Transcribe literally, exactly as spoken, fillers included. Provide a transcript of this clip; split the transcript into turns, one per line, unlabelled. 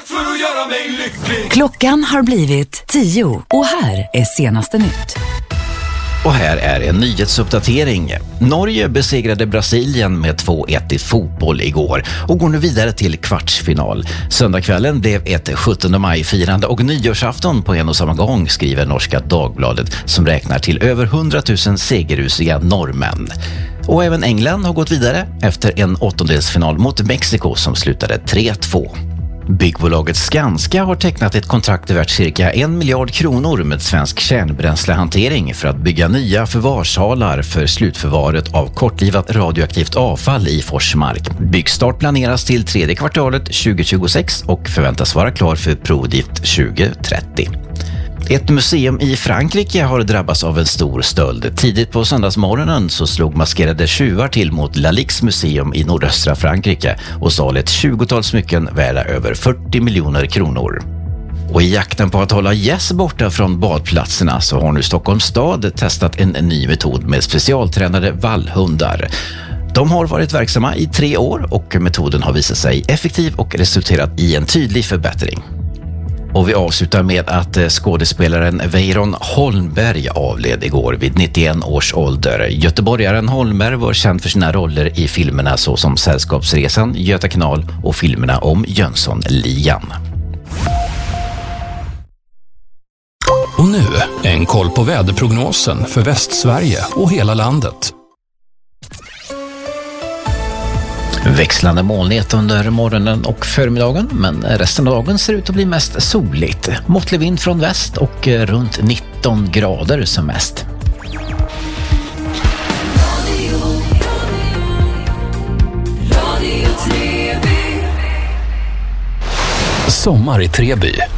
för att göra mig lycklig.
Klockan har blivit tio och här är senaste nytt.
Och här är en nyhetsuppdatering. Norge besegrade Brasilien med två ett i fotboll igår och går nu vidare till kvartsfinal. Söndagskvällen blev ett sjuttonde maj-firande och nyårsafton på en och samma gång, skriver Norska Dagbladet, som räknar till över hundratusen segerrusiga norrmän. Och även England har gått vidare efter en åttondelsfinal mot Mexiko som slutade tre två. Byggbolaget Skanska har tecknat ett kontrakt värt cirka en miljard kronor med svensk kärnbränslehantering för att bygga nya förvarssalar för slutförvaret av kortlivat radioaktivt avfall i Forsmark. Byggstart planeras till tredje kvartalet tjugohundratjugosex och förväntas vara klar för provdrift tjugotrettio. Ett museum i Frankrike har drabbats av en stor stöld. Tidigt på söndagsmorgonen så slog maskerade tjuvar till mot Lalix museum i nordöstra Frankrike och stal ett tjugotal smycken värda över fyrtio miljoner kronor. Och i jakten på att hålla gäss borta från badplatserna så har nu Stockholms stad testat en ny metod med specialtränade vallhundar. De har varit verksamma i tre år och metoden har visat sig effektiv och resulterat i en tydlig förbättring. Och vi avslutar med att skådespelaren Weiron Holmberg avled igår vid nittioen års ålder. Göteborgaren Holmberg var känd för sina roller i filmerna såsom Sällskapsresan, Göta kanal och filmerna om Jönssonligan.
Och nu en koll på väderprognosen för Västsverige och hela landet.
Växlande molnighet under morgonen och förmiddagen, men resten av dagen ser ut att bli mest soligt. Måttlig vind från väst och runt nitton grader som mest.
Sommar i Treby.